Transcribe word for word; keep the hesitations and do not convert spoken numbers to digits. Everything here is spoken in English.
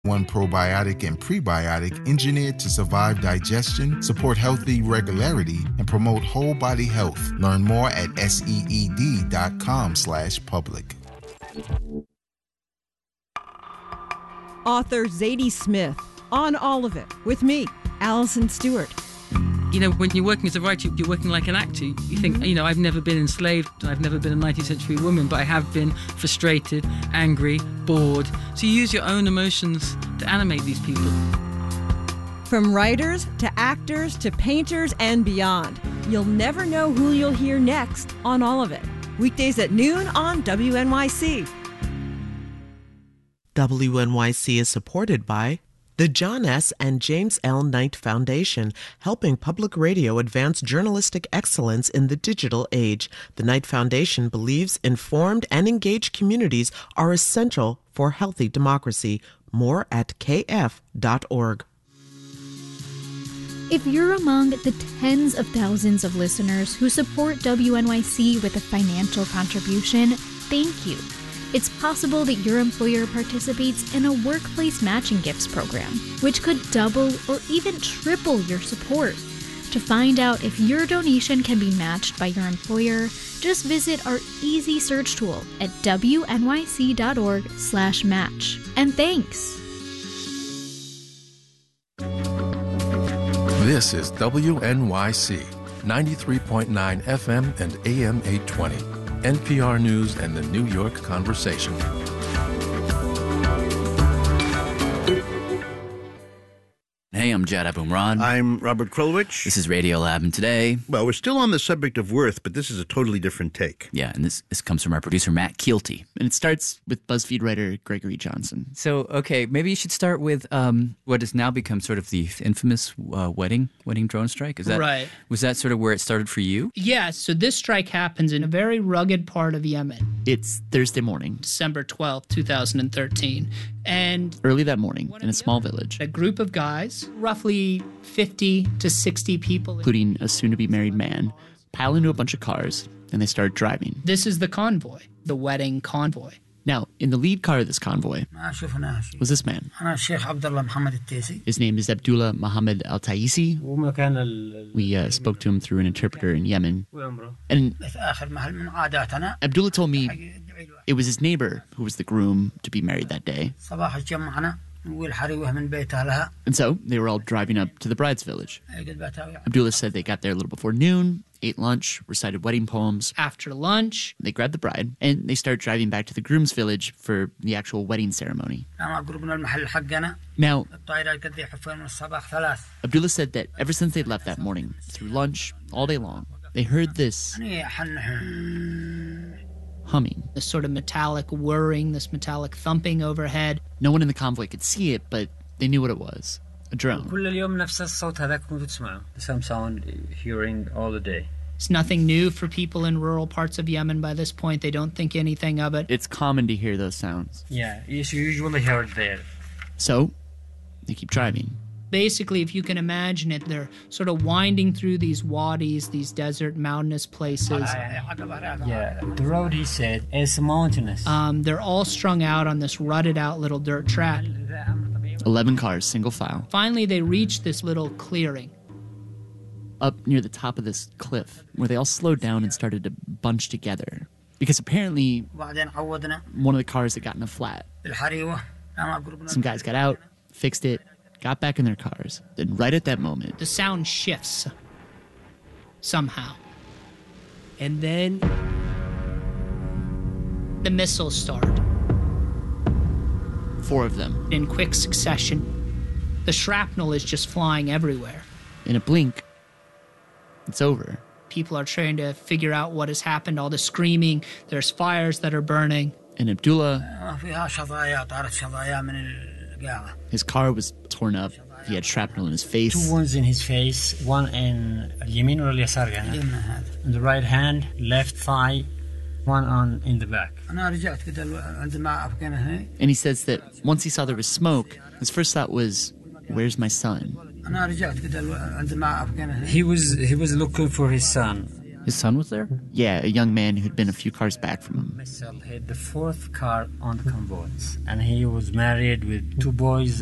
One probiotic and prebiotic engineered to survive digestion, support healthy regularity, and promote whole body health. Learn more at seed.com slash public. Author Zadie Smith on All of It with me, Alison Stewart. You know, when you're working as a writer, you're working like an actor. You think, mm-hmm. you know, I've never been enslaved, I've never been a nineteenth century woman, but I have been frustrated, angry, bored. So you use your own emotions to animate these people. From writers to actors to painters and beyond, you'll never know who you'll hear next on All of It. Weekdays at noon on W N Y C. W N Y C is supported by the John S. and James L. Knight Foundation, helping public radio advance journalistic excellence in the digital age. The Knight Foundation believes informed and engaged communities are essential for healthy democracy. More at k f dot org. If you're among the tens of thousands of listeners who support W N Y C with a financial contribution, thank you. It's possible that your employer participates in a workplace matching gifts program, which could double or even triple your support. To find out if your donation can be matched by your employer, just visit our easy search tool at W N Y C dot org slash match. And thanks! This is W N Y C, ninety-three point nine F M and A M eight twenty. N P R News and the New York Conversation. Hey, I'm Jad Abumrad. I'm Robert Krulwich. This is Radiolab, and today... Well, we're still on the subject of worth, but this is a totally different take. Yeah, and this, this comes from our producer, Matt Keelty. And it starts with BuzzFeed writer Gregory Johnson. So, okay, maybe you should start with um, what has now become sort of the infamous uh, wedding wedding drone strike. Is that right? Was that sort of where it started for you? Yeah, so this strike happens in a very rugged part of Yemen. It's Thursday morning, December twelfth, twenty thirteen. And early that morning, in a small village, a group of guys, roughly fifty to sixty people, including a soon-to-be married man, pile into a bunch of cars, and they start driving. This is the convoy, the wedding convoy. Now, in the lead car of this convoy was this man. His name is Abdullah Mohammed Al-Taisi. We uh, spoke to him through an interpreter in Yemen. And Abdullah told me it was his neighbor who was the groom to be married that day. And so they were all driving up to the bride's village. Abdullah said they got there a little before noon, ate lunch, recited wedding poems. After lunch, they grabbed the bride, and they started driving back to the groom's village for the actual wedding ceremony. Now, Abdullah said that ever since they'd left that morning, through lunch, all day long, they heard this humming. This sort of metallic whirring, this metallic thumping overhead. No one in the convoy could see it, but they knew what it was. A drone. The same sound hearing all the day. It's nothing new for people in rural parts of Yemen by this point. They don't think anything of it. It's common to hear those sounds. Yeah, it's usually heard there. So, they keep driving. Basically, if you can imagine it, they're sort of winding through these wadis, these desert mountainous places. Yeah, the road, he said, is mountainous. Um, they're all strung out on this rutted out little dirt track. Eleven cars, single file. Finally, they reach this little clearing. Up near the top of this cliff, where they all slowed down and started to bunch together. Because apparently, one of the cars had gotten a flat. Some guys got out, fixed it, got back in their cars. Then right at that moment, the sound shifts. Somehow. And then the missiles start. Four of them. In quick succession. The shrapnel is just flying everywhere. In a blink, it's over. People are trying to figure out what has happened, all the screaming. There's fires that are burning. And Abdullah, his car was torn up. He had shrapnel in his face. Two wounds in his face, one in اليمين ولا اليسار يعني. On the right hand, left thigh, one on in the back. And he says that once he saw there was smoke, his first thought was, where's my son? He was he was looking for his son. His son was there? Yeah, a young man who'd been a few cars back from him. Missile hit the fourth car on the convoy, and he was married with two boys